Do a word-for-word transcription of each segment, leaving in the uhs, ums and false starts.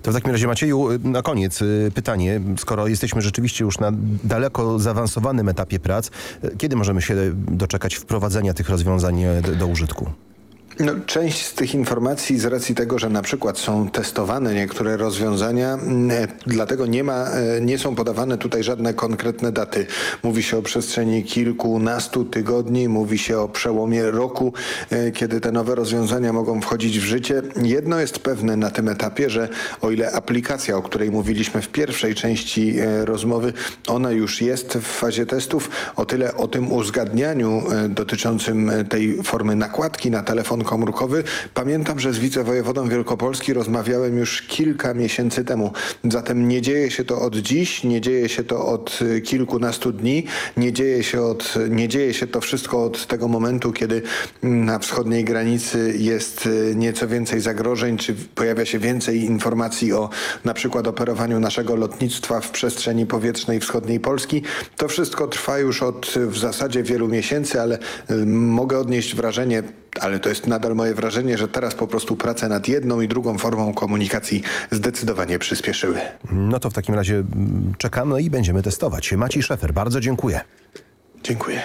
To w takim razie, Macieju, na koniec pytanie. Skoro jesteśmy rzeczywiście już na daleko zaawansowanym etapie prac, kiedy możemy się doczekać wprowadzenia tych rozwiązań do, do użytku? No, część z tych informacji z racji tego, że na przykład są testowane niektóre rozwiązania, dlatego nie ma, nie są podawane tutaj żadne konkretne daty. Mówi się o przestrzeni kilkunastu tygodni, mówi się o przełomie roku, kiedy te nowe rozwiązania mogą wchodzić w życie. Jedno jest pewne na tym etapie, że o ile aplikacja, o której mówiliśmy w pierwszej części rozmowy, ona już jest w fazie testów, o tyle o tym uzgadnianiu dotyczącym tej formy nakładki na telefon komórkowy. Pamiętam, że z wicewojewodą Wielkopolski rozmawiałem już kilka miesięcy temu. Zatem nie dzieje się to od dziś, nie dzieje się to od kilkunastu dni, nie dzieje się, od, nie dzieje się to wszystko od tego momentu, kiedy na wschodniej granicy jest nieco więcej zagrożeń, czy pojawia się więcej informacji o na przykład operowaniu naszego lotnictwa w przestrzeni powietrznej wschodniej Polski. To wszystko trwa już od w zasadzie wielu miesięcy, ale mogę odnieść wrażenie, ale to jest nadal moje wrażenie, że teraz po prostu prace nad jedną i drugą formą komunikacji zdecydowanie przyspieszyły. No to w takim razie czekamy i będziemy testować. Maciej Szefer, bardzo dziękuję. Dziękuję.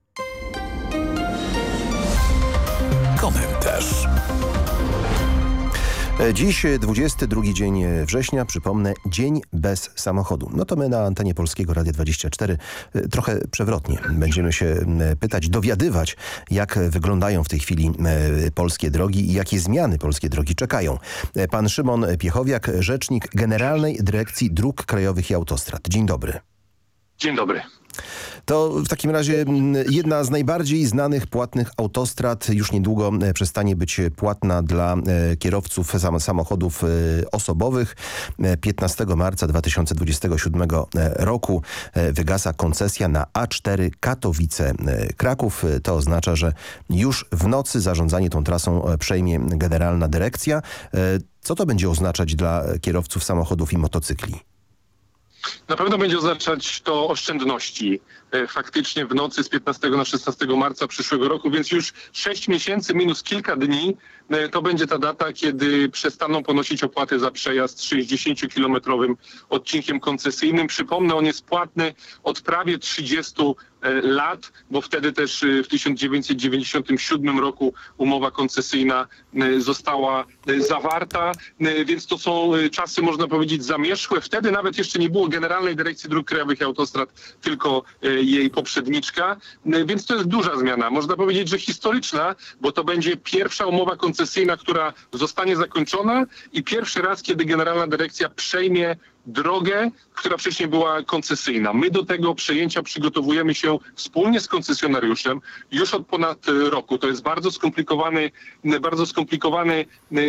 Komentarz. Dziś dwudziesty drugi dzień września, przypomnę, dzień bez samochodu. No to my na antenie Polskiego Radia dwadzieścia cztery trochę przewrotnie będziemy się pytać, dowiadywać, jak wyglądają w tej chwili polskie drogi i jakie zmiany polskie drogi czekają. Pan Szymon Piechowiak, rzecznik Generalnej Dyrekcji Dróg Krajowych i Autostrad. Dzień dobry. Dzień dobry. To w takim razie jedna z najbardziej znanych płatnych autostrad już niedługo przestanie być płatna dla kierowców samochodów osobowych. piętnastego marca dwa tysiące dwudziestego siódmego roku wygasa koncesja na A cztery Katowice-Kraków. To oznacza, że już w nocy zarządzanie tą trasą przejmie Generalna Dyrekcja. Co to będzie oznaczać dla kierowców samochodów i motocykli? Na pewno będzie oznaczać to oszczędności. Faktycznie w nocy z piętnastego na szesnastego marca przyszłego roku, więc już sześć miesięcy minus kilka dni to będzie ta data, kiedy przestaną ponosić opłaty za przejazd sześćdziesięciokilometrowym odcinkiem koncesyjnym. Przypomnę, on jest płatny od prawie trzydziestu lat, bo wtedy też w tysiąc dziewięćset dziewięćdziesiątym siódmym roku umowa koncesyjna została zawarta, więc to są czasy, można powiedzieć, zamierzchłe. Wtedy nawet jeszcze nie było Generalnej Dyrekcji Dróg Krajowych i Autostrad, tylko jej poprzedniczka, więc to jest duża zmiana. Można powiedzieć, że historyczna, bo to będzie pierwsza umowa koncesyjna, która zostanie zakończona i pierwszy raz, kiedy Generalna Dyrekcja przejmie drogę, która wcześniej była koncesyjna. My do tego przejęcia przygotowujemy się wspólnie z koncesjonariuszem już od ponad roku. To jest bardzo skomplikowany, bardzo skomplikowany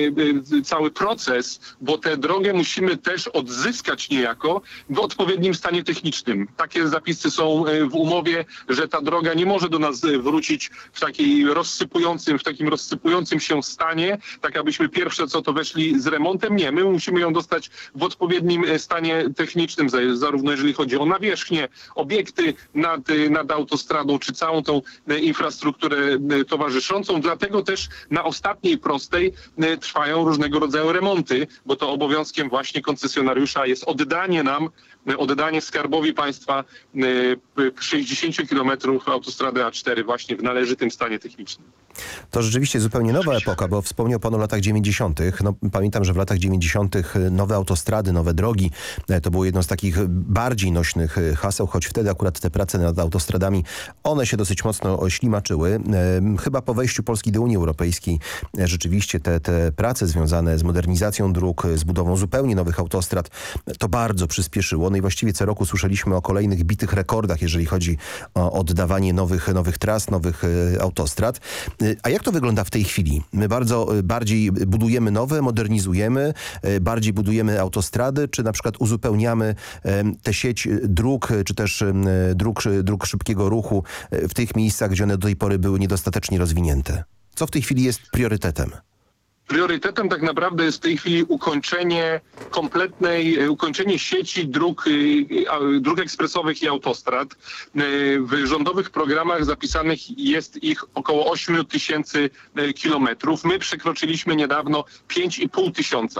cały proces, bo tę drogę musimy też odzyskać niejako w odpowiednim stanie technicznym. Takie zapisy są w umowie, że ta droga nie może do nas wrócić w takiej rozsypującym, w takim rozsypującym się stanie, tak abyśmy pierwsze co to weszli z remontem. Nie, my musimy ją dostać w odpowiednim stanie technicznym, zarówno jeżeli chodzi o nawierzchnię, obiekty nad, nad autostradą, czy całą tą infrastrukturę towarzyszącą. Dlatego też na ostatniej prostej trwają różnego rodzaju remonty, bo to obowiązkiem właśnie koncesjonariusza jest oddanie nam, oddanie Skarbowi Państwa sześćdziesięciu kilometrów autostrady A cztery właśnie w należytym stanie technicznym. To rzeczywiście zupełnie nowa epoka, bo wspomniał Pan o latach dziewięćdziesiątych. No, pamiętam, że w latach dziewięćdziesiątych nowe autostrady, nowe drogi to było jedno z takich bardziej nośnych haseł, choć wtedy akurat te prace nad autostradami, one się dosyć mocno oślimaczyły. Chyba po wejściu Polski do Unii Europejskiej rzeczywiście te, te prace związane z modernizacją dróg, z budową zupełnie nowych autostrad, to bardzo przyspieszyło. No i właściwie co roku słyszeliśmy o kolejnych bitych rekordach, jeżeli chodzi o oddawanie nowych, nowych tras, nowych autostrad. A jak to wygląda w tej chwili? My bardzo bardziej budujemy nowe, modernizujemy, bardziej budujemy autostrady, czy na przykład uzupełniamy tę sieć dróg, czy też dróg, dróg szybkiego ruchu w tych miejscach, gdzie one do tej pory były niedostatecznie rozwinięte? Co w tej chwili jest priorytetem? Priorytetem tak naprawdę jest w tej chwili ukończenie kompletnej, ukończenie sieci dróg, dróg ekspresowych i autostrad. W rządowych programach zapisanych jest ich około ośmiu tysięcy kilometrów. My przekroczyliśmy niedawno pięć i pół tysiąca.